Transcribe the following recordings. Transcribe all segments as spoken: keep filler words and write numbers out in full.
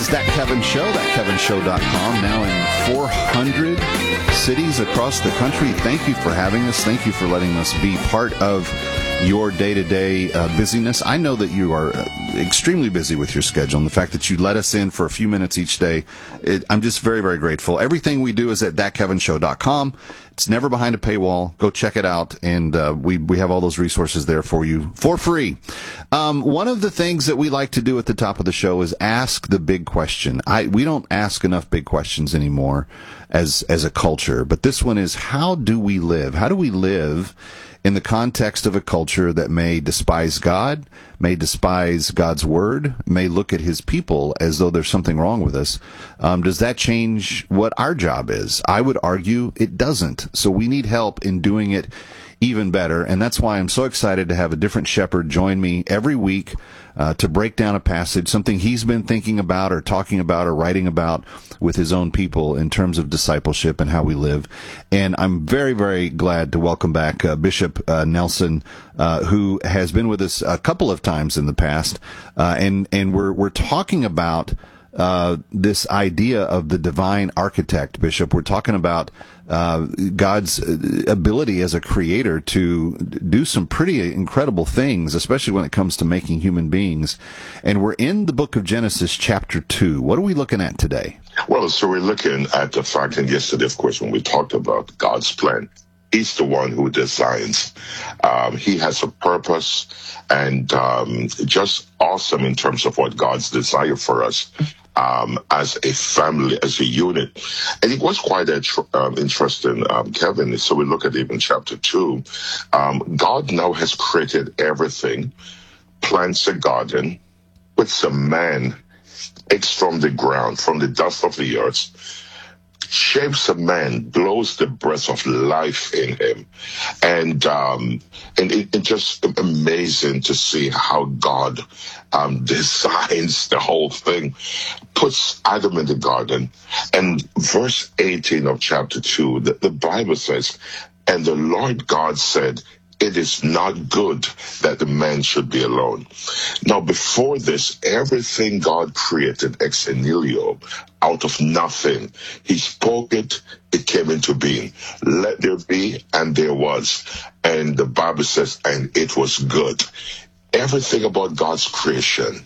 That Kevin Show, that kevin show dot com, now in four hundred cities across the country. Thank you for having us. Thank you for letting us be part of your day-to-day uh, busyness. I know that you are uh, extremely busy with your schedule, and the fact that you let us in for a few minutes each day, it, I'm just very, very grateful. Everything we do is at that kevin show dot com. It's never behind a paywall. Go check it out, and uh, we, we have all those resources there for you for free. Um, one of the things that we like to do at the top of the show is ask the big question. I we don't ask enough big questions anymore as as a culture, but this one is, how do we live? How do we live in the context of a culture that may despise God, may despise God's word, may look at his people as though there's something wrong with us? Um, does that change what our job is? I would argue it doesn't. So we need help in doing it even better. And that's why I'm so excited to have a different shepherd join me every week uh, to break down a passage, something he's been thinking about or talking about or writing about with his own people in terms of discipleship and how we live. And I'm very, very glad to welcome back uh, Bishop uh, Nelson, uh, who has been with us a couple of times in the past. Uh, and, and we're, we're talking about Uh, this idea of the divine architect, Bishop. We're talking about uh, God's ability as a creator to do some pretty incredible things, especially when it comes to making human beings. And we're in the book of Genesis, chapter two. What are we looking at today? Well, so we're looking at the fact, and yesterday, of course, when we talked about God's plan, he's the one who designs. Um, he has a purpose, and um, just awesome in terms of what God's desire for us um, as a family, as a unit. And it was quite a tr- um, interesting, um, Kevin. So we look at even chapter two. Um, God now has created everything, plants a garden, puts a man, takes from the ground, from the dust of the earth, shapes a man, blows the breath of life in him. And um, and it, it's just amazing to see how God um, designs the whole thing, puts Adam in the garden. And verse eighteen of chapter two, the, the Bible says, and the Lord God said, it is not good that the man should be alone. Now, before this, everything God created ex nihilo, out of nothing, he spoke it, it came into being. Let there be, and there was. And the Bible says, and it was good. Everything about God's creation,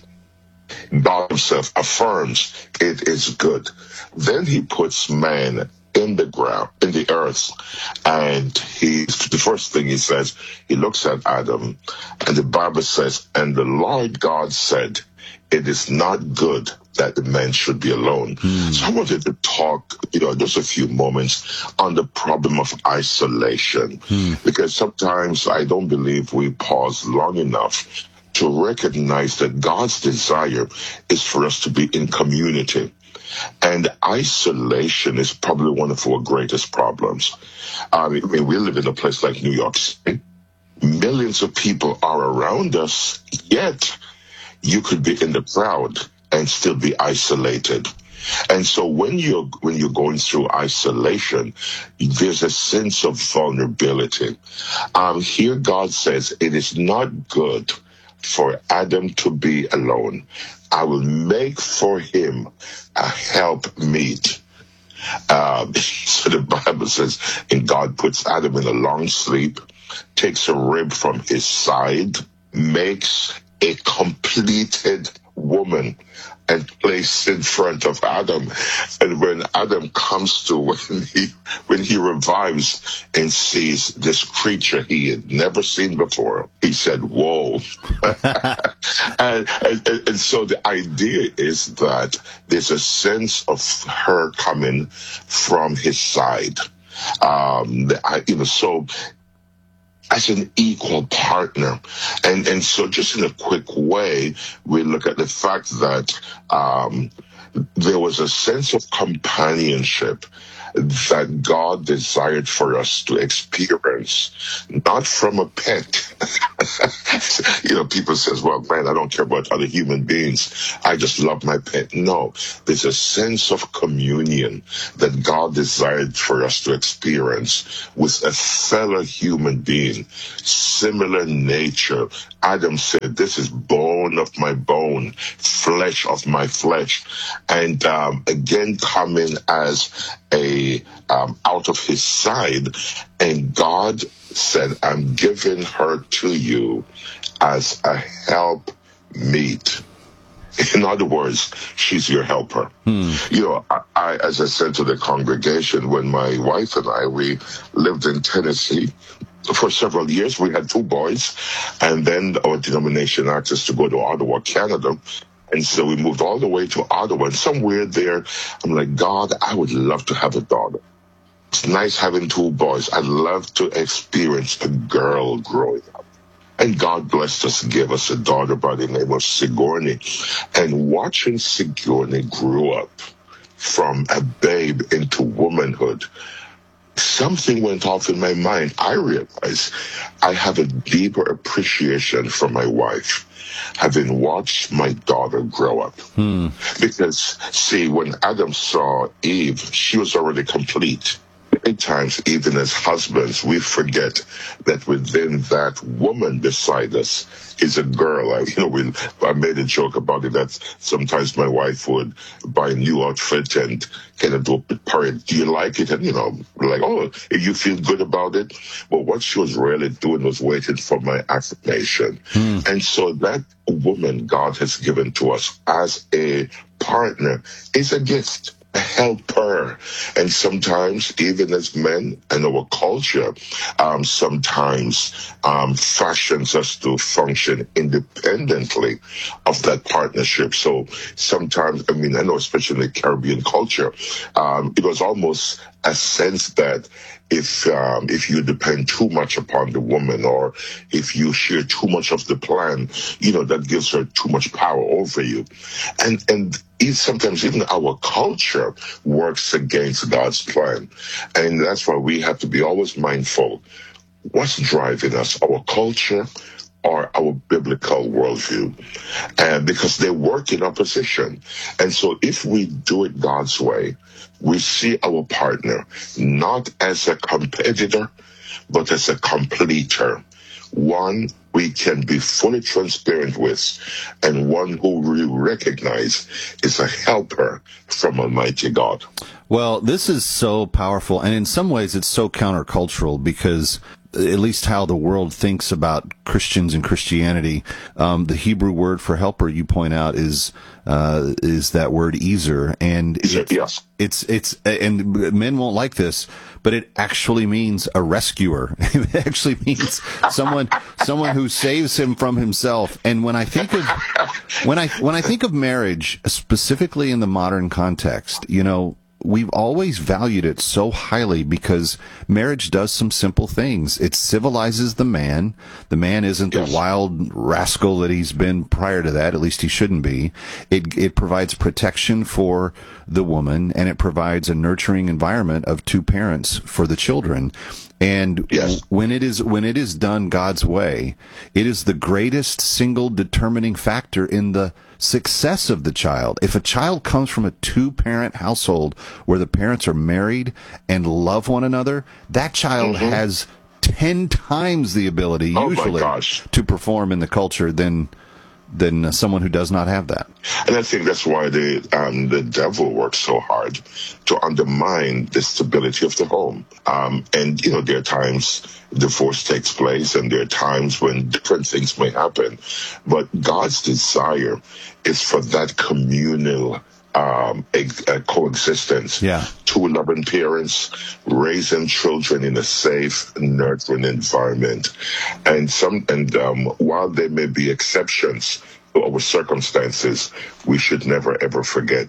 God himself affirms it is good. Then he puts man in the ground, in the earth, and he, the first thing he says, he looks at Adam, and the Bible says, and the Lord God said, it is not good that the man should be alone. Hmm. So I wanted to talk, you know, just a few moments on the problem of isolation, hmm. because sometimes I don't believe we pause long enough to recognize that God's desire is for us to be in community. And isolation is probably one of our greatest problems. I mean, we live in a place like New York City. Millions of people are around us, yet you could be in the crowd and still be isolated. And so when you're when you're going through isolation, there's a sense of vulnerability. Um, here God says it is not good for Adam to be alone. I will make for him a helpmeet. Um, so the Bible says, and God puts Adam in a long sleep, takes a rib from his side, makes a completed woman, and placed in front of Adam. And when Adam comes to, when he when he revives and sees this creature he had never seen before, he said, whoa. and, and, and so the idea is that there's a sense of her coming from his side. Um, I, you know, so as an equal partner. And and so just in a quick way, we look at the fact that um, there was a sense of companionship that God desired for us to experience, not from a pet. You know, people says, well, man, I don't care about other human beings. I just love my pet. No, there's a sense of communion that God desired for us to experience with a fellow human being, similar nature. Adam said, this is bone of my bone, flesh of my flesh. And um, again, coming as a um, out of his side, and God said, I'm giving her to you as a help meet. In other words, she's your helper. Hmm. You know, I, I, as I said to the congregation, when my wife and I, we lived in Tennessee for several years, we had two boys, and then our denomination asked us to go to Ottawa, Canada. And so we moved all the way to Ottawa, and somewhere there, I'm like, God, I would love to have a daughter. It's nice having two boys. I'd love to experience a girl growing up. And God blessed us, gave us a daughter by the name of Sigourney. And watching Sigourney grow up from a babe into womanhood, something went off in my mind. I realized I have a deeper appreciation for my wife, having watched my daughter grow up. Hmm. Because, see, when Adam saw Eve, she was already complete. Many times, even as husbands, we forget that within that woman beside us is a girl. I, you know, we, I made a joke about it that sometimes my wife would buy a new outfit and kind of do a parade. Do you like it? And, you know, like, oh, if you feel good about it. But what she was really doing was waiting for my affirmation. Hmm. And so that woman God has given to us as a partner is a gift. Helper. And sometimes, even as men and our culture, um, sometimes um, fashions us to function independently of that partnership. So sometimes, I mean, I know especially in the Caribbean culture, um, it was almost a sense that if um, if you depend too much upon the woman, or if you share too much of the plan, you know, that gives her too much power over you. And and sometimes even our culture works against God's plan. And that's why we have to be always mindful. What's driving us, our culture or our biblical worldview? And because they work in opposition. And so if we do it God's way, we see our partner not as a competitor, but as a completer. One we can be fully transparent with, and one who we recognize is a helper from Almighty God. Well, this is so powerful, and in some ways it's so countercultural, because at least how the world thinks about Christians and Christianity, um, the Hebrew word for helper, you point out, is uh, is that word ezer, and it's, yes. it's it's and men won't like this, but it actually means a rescuer. It actually means someone someone who saves him from himself. And when I think of when I when I think of marriage, specifically in the modern context, you know, we've always valued it so highly because marriage does some simple things. It civilizes the man. The man isn't yes. the wild rascal that he's been prior to that. At least he shouldn't be. It it provides protection for the woman, and it provides a nurturing environment of two parents for the children. And yes. when it is when it is done God's way, it is the greatest single determining factor in the success of the child. If a child comes from a two-parent household where the parents are married and love one another, that child mm-hmm. has ten times the ability oh usually to perform in the culture than than uh, someone who does not have that. And I think that's why the um, the devil works so hard to undermine the stability of the home. Um, and, you know, there are times divorce takes place, and there are times when different things may happen. But God's desire is for that communal um, a, a coexistence. Yeah. Two loving parents raising children in a safe, nurturing environment. And some, and um, while there may be exceptions to our circumstances, we should never ever forget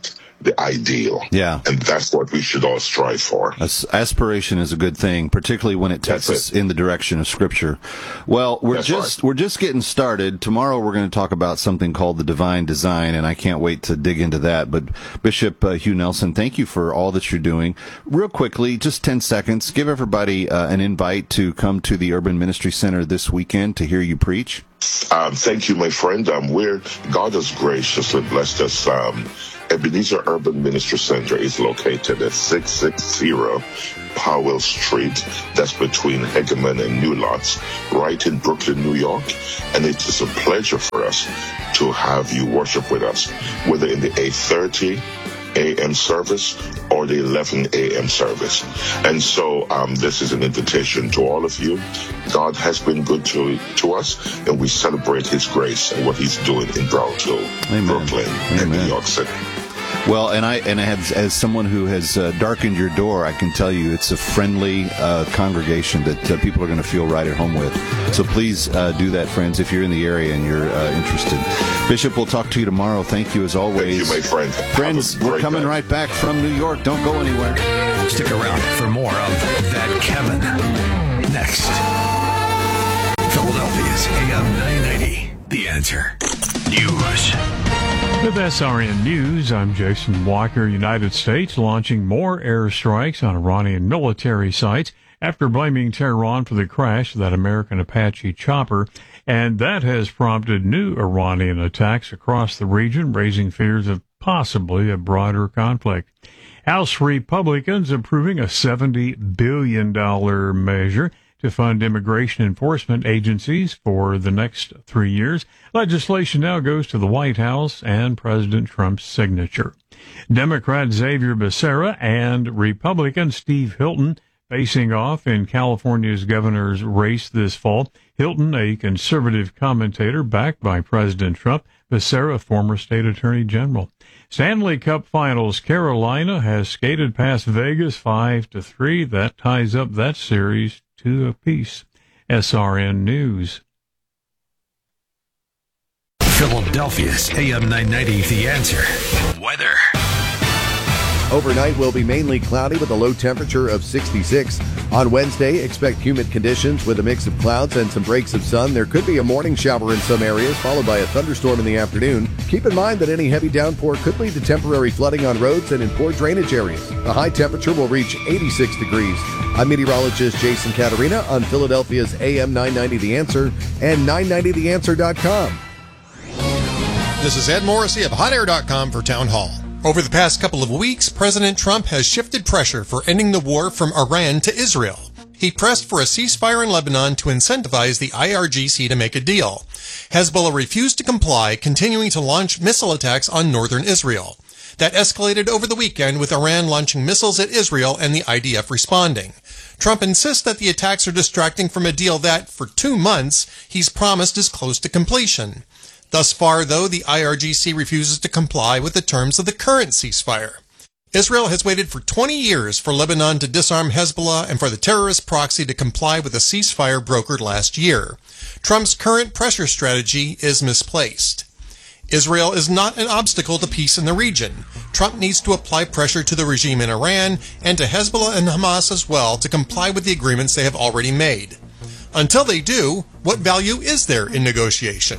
the ideal. Yeah. And that's what we should all strive for. As- aspiration is a good thing, particularly when it takes us in the direction of Scripture. Well, we're That's just right. we're just getting started. Tomorrow we're going to talk about something called the divine design, and I can't wait to dig into that. But Bishop uh, Hugh Nelson, thank you for all that you're doing. Real quickly, just ten seconds, give everybody uh, an invite to come to the Urban Ministry Center this weekend to hear you preach. Um, thank you, my friend. Um, we're, God has graciously blessed us. Um, Ebenezer Urban Ministry Center is located at six sixty Powell Street. That's between Hegeman and New Lots, right in Brooklyn, New York. And it is a pleasure for us to have you worship with us, whether in the eight thirty a.m. service or the eleven a.m. service. And so um, this is an invitation to all of you. God has been good to to us, and we celebrate His grace and what He's doing in Brownsville, Amen. Brooklyn, Amen. and New York City. Well, and I and I have, as someone who has uh, darkened your door, I can tell you it's a friendly uh, congregation that uh, people are going to feel right at home with. So please uh, do that, friends, if you're in the area and you're uh, interested. Bishop, we'll talk to you tomorrow. Thank you as always. Thank you, my friend. Friends, we're coming day. right back from New York. Don't go anywhere. Stick around for more of That Kevin. Next. Philadelphia's A M nine ninety. The Answer. News. With S R N News, I'm Jason Walker. United States launching more airstrikes on Iranian military sites after blaming Tehran for the crash of that American Apache chopper, and that has prompted new Iranian attacks across the region, raising fears of possibly a broader conflict. House Republicans approving a seventy billion dollars measure to fund immigration enforcement agencies for the next three years. Legislation now goes to the White House and President Trump's signature. Democrat Xavier Becerra and Republican Steve Hilton facing off in California's governor's race this fall. Hilton, a conservative commentator backed by President Trump. Becerra, former state attorney general. Stanley Cup Finals, Carolina has skated past Vegas five to three. That ties up that series two apiece. S R N News. Philadelphia's A M nine ninety. The Answer. Weather. Overnight will be mainly cloudy with a low temperature of sixty-six. On Wednesday, expect humid conditions with a mix of clouds and some breaks of sun. There could be a morning shower in some areas, followed by a thunderstorm in the afternoon. Keep in mind that any heavy downpour could lead to temporary flooding on roads and in poor drainage areas. The high temperature will reach eighty-six degrees. I'm meteorologist Jason Caterina on Philadelphia's A M nine ninety The Answer and nine ninety the answer dot com. This is Ed Morrissey of hot air dot com for Town Hall. Over the past couple of weeks, President Trump has shifted pressure for ending the war from Iran to Israel. He pressed for a ceasefire in Lebanon to incentivize the I R G C to make a deal. Hezbollah refused to comply, continuing to launch missile attacks on northern Israel. That escalated over the weekend with Iran launching missiles at Israel and the I D F responding. Trump insists that the attacks are distracting from a deal that, for two months, he's promised is close to completion. Thus far, though, the I R G C refuses to comply with the terms of the current ceasefire. Israel has waited for twenty years for Lebanon to disarm Hezbollah and for the terrorist proxy to comply with a ceasefire brokered last year. Trump's current pressure strategy is misplaced. Israel is not an obstacle to peace in the region. Trump needs to apply pressure to the regime in Iran and to Hezbollah and Hamas as well to comply with the agreements they have already made. Until they do, what value is there in negotiation?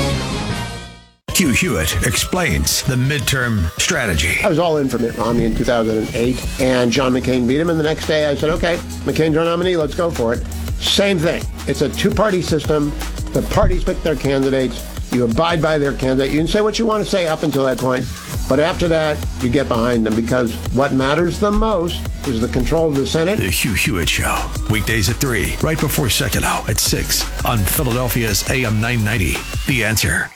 Hugh Hewitt explains the midterm strategy. I was all in for Mitt Romney in two thousand eight, and John McCain beat him, and the next day I said, okay, McCain's our nominee, let's go for it. Same thing. It's a two-party system. The parties pick their candidates. You abide by their candidate. You can say what you want to say up until that point, but after that, you get behind them, because what matters the most is the control of the Senate. The Hugh Hewitt Show, weekdays at three, right before Second Hour at six on Philadelphia's A M nine ninety. The Answer.